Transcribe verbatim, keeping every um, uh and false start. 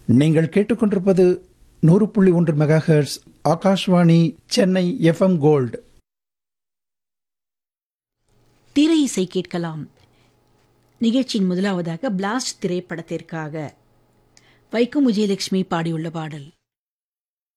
நீங்கள் கேட்டுக்கொண்டிருப்பது நூறு புள்ளி ஒன்று mega hertz Akashvani Chennai FM gold. திரை இசை கேட்கலாம். நிகழ்ச்சியின் முதலாவதாக பிளாஸ்ட் திரைப்படத்திற்காக வைக்கம் விஜயலட்சுமி பாடியுள்ள பாடல்.